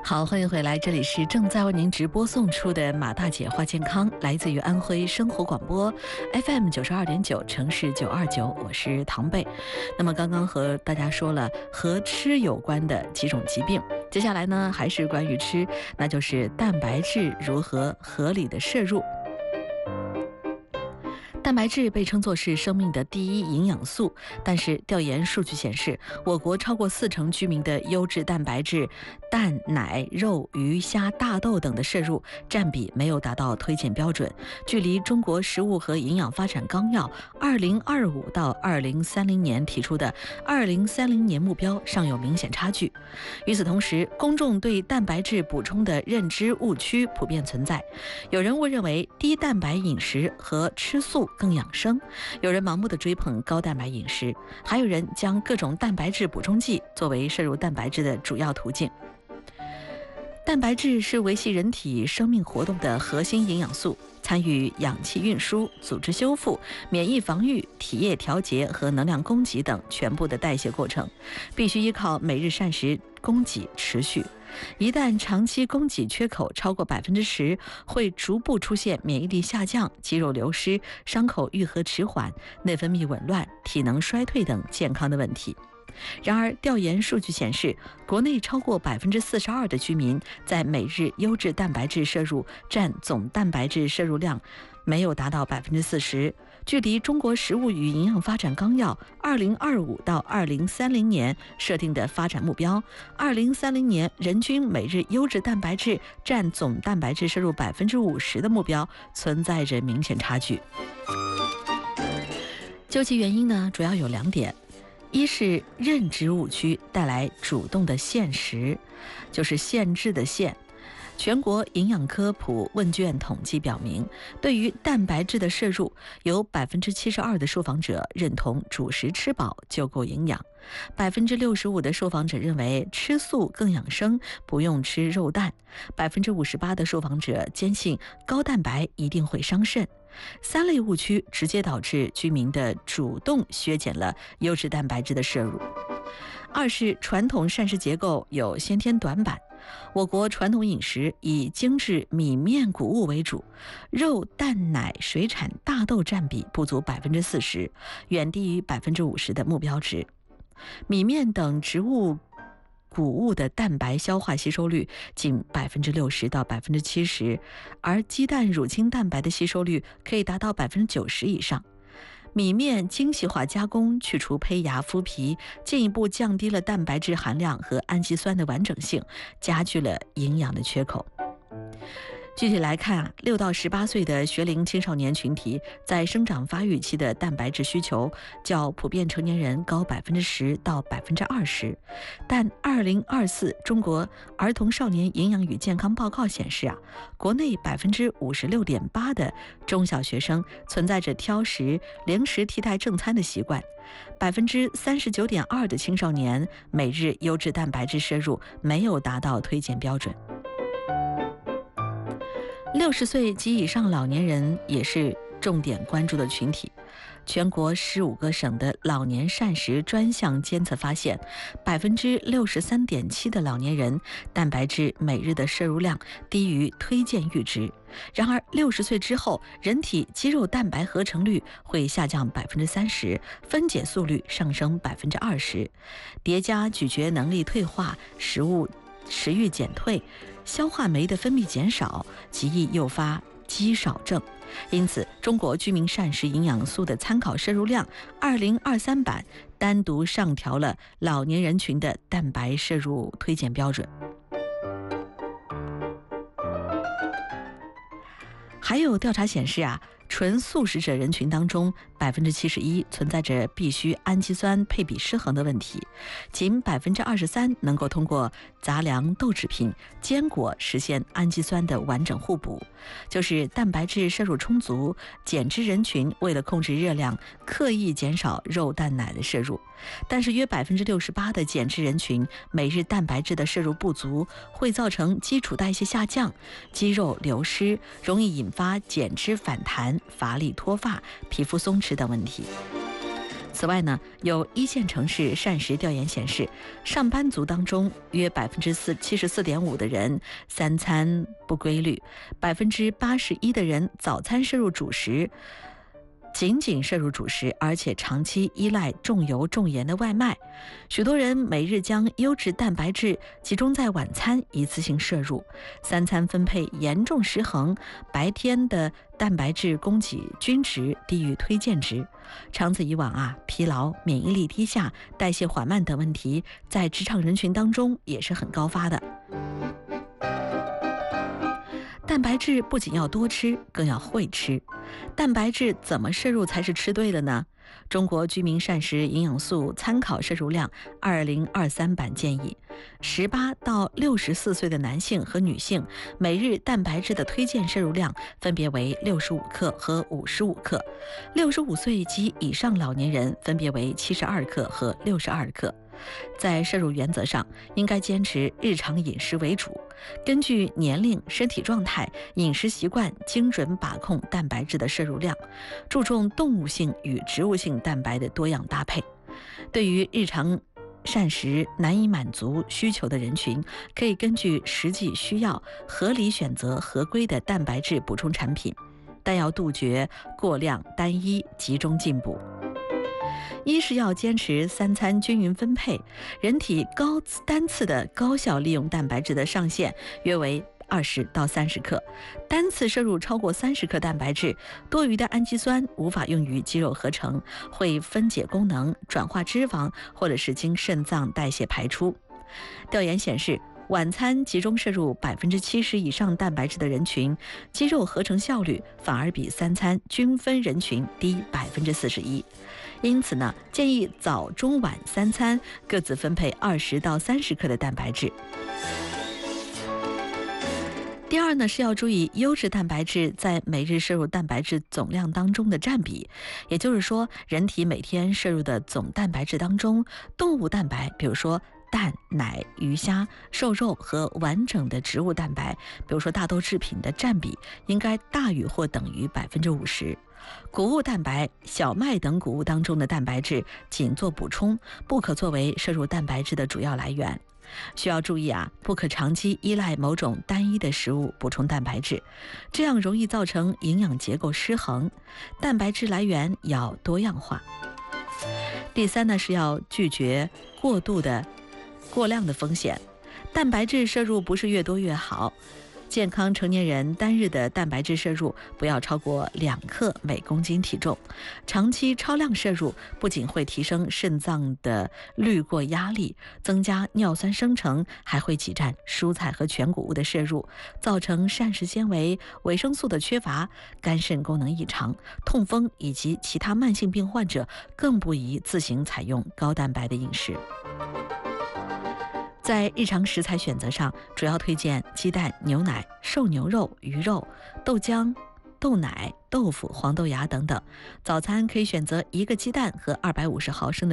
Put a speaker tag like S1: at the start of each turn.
S1: 好，欢迎回来，这里是正在为您直播送出的马大姐话健康，来自于安徽生活广播 FM 92.9城市929，我是唐贝。那么刚刚和大家说了和吃有关的几种疾病，接下来呢还是关于吃，那就是蛋白质如何合理的摄入。蛋白质被称作是生命的第一营养素，但是调研数据显示，我国超过40%居民的优质蛋白质蛋、奶、肉、鱼、虾、大豆等的摄入占比没有达到推荐标准，距离中国食物和营养发展纲要2025到2030年提出的2030年目标尚有明显差距。与此同时，公众对蛋白质补充的认知误区普遍存在，有人误认为低蛋白饮食和吃素更养生，有人盲目的追捧高蛋白饮食，还有人将各种蛋白质补充剂作为摄入蛋白质的主要途径。蛋白质是维系人体生命活动的核心营养素，参与氧气运输、组织修复、免疫防御、体液调节和能量供给等全部的代谢过程，必须依靠每日膳食供给持续。一旦长期供给缺口超过10%，会逐步出现免疫力下降、肌肉流失、伤口愈合迟缓、内分泌紊乱、体能衰退等健康的问题。然而，调研数据显示，国内超过42%的居民在每日优质蛋白质摄入占总蛋白质摄入量没有达到40%，距离中国食物与营养发展纲要2025到2030年设定的发展目标，2030年人均每日优质蛋白质占总蛋白质摄入50%的目标存在着明显差距。究其原因呢，主要有2点。一是认知误区带来主动的限食，就是限制的限。全国营养科普问卷统计表明，对于蛋白质的摄入，有72%的受访者认同主食吃饱就够营养，65%的受访者认为吃素更养生，不用吃肉蛋，58%的受访者坚信高蛋白一定会伤肾。3类误区直接导致居民的主动削减了优质蛋白质的摄入。二是传统膳食结构有先天短板，我国传统饮食以精致米面谷物为主，肉、蛋、奶、水产、大豆占比不足40%，远低于50%的目标值。米面等植物谷物的蛋白消化吸收率仅60%到70%，而鸡蛋乳清蛋白的吸收率可以达到90%以上。米面精细化加工，去除胚芽麸皮，进一步降低了蛋白质含量和氨基酸的完整性，加剧了营养的缺口。具体来看，6到18岁的学龄青少年群体在生长发育期的蛋白质需求较普遍成年人高10%到20%，但2024中国儿童少年营养与健康报告显示国内56.8%的中小学生存在着挑食、零食替代正餐的习惯，39.2%的青少年每日优质蛋白质摄入没有达到推荐标准。60岁及以上老年人也是重点关注的群体。全国15个省的老年膳食专项监测发现，63.7%的老年人蛋白质每日的摄入量低于推荐阈值。然而，60岁之后，人体肌肉蛋白合成率会下降30%，分解速率上升20%，叠加咀嚼能力退化，食欲减退，消化酶的分泌减少，极易诱发肌少症。因此，中国居民膳食营养素的参考摄入量2023版单独上调了老年人群的蛋白摄入推荐标准。还有调查显示纯素食者人群当中71%存在着必需氨基酸配比失衡的问题，仅23%能够通过杂粮、豆制品、坚果实现氨基酸的完整互补。就是蛋白质摄入充足，减脂人群为了控制热量，刻意减少肉、蛋、奶的摄入。但是约68%的减脂人群每日蛋白质的摄入不足，会造成基础代谢下降、肌肉流失，容易引发减脂反弹、乏力脱发、皮肤松弛等问题。 此外呢，有一线城市膳食调研显示，上班族当中约74.5%的人三餐不规律，81%的人早餐摄入主食。仅摄入主食，而且长期依赖重油重盐的外卖，许多人每日将优质蛋白质集中在晚餐一次性摄入，三餐分配严重失衡，白天的蛋白质供给均值低于推荐值，长此以往疲劳、免疫力低下、代谢缓慢等问题在职场人群当中也是很高发的。蛋白质不仅要多吃，更要会吃。蛋白质怎么摄入才是吃对了呢？中国居民膳食营养素参考摄入量2023版建议，18到64岁的男性和女性每日蛋白质的推荐摄入量分别为65克和55克，65岁及以上老年人分别为72克和62克。在摄入原则上，应该坚持日常饮食为主，根据年龄、身体状态、饮食习惯精准把控蛋白质的摄入量，注重动物性与植物性蛋白的多样搭配。对于日常膳食难以满足需求的人群，可以根据实际需要合理选择合规的蛋白质补充产品，但要杜绝过量、单一、集中进补。一是要坚持三餐均匀分配，人体单次的高效利用蛋白质的上限约为20到30克，单次摄入超过30克蛋白质，多余的氨基酸无法用于肌肉合成，会分解功能，转化脂肪，或者是经肾脏代谢排出。调研显示，晚餐集中摄入70%以上蛋白质的人群，肌肉合成效率反而比三餐均分人群低41%。因此呢，建议早中晚三餐各自分配20到30克的蛋白质。第二呢，是要注意优质蛋白质在每日摄入蛋白质总量当中的占比，也就是说，人体每天摄入的总蛋白质当中，动物蛋白，比如说蛋、奶、鱼虾、瘦肉和完整的植物蛋白，比如说大豆制品的占比应该大于或等于50%。谷物蛋白、小麦等谷物当中的蛋白质仅做补充，不可作为摄入蛋白质的主要来源。需要注意不可长期依赖某种单一的食物补充蛋白质，这样容易造成营养结构失衡。蛋白质来源要多样化。第三呢，是要拒绝过量的风险，蛋白质摄入不是越多越好。健康成年人单日的蛋白质摄入不要超过2克每公斤体重，长期超量摄入不仅会提升肾脏的滤过压力，增加尿酸生成，还会挤占蔬菜和全谷物的摄入，造成膳食纤维、维生素的缺乏，肝肾功能异常、痛风以及其他慢性病患者更不宜自行采用高蛋白的饮食。在日常食材选择上，主要推荐鸡蛋、牛奶、瘦牛肉、鱼肉、豆浆、豆奶、豆腐、黄豆芽等等。早餐可以选择1个鸡蛋和250毫升的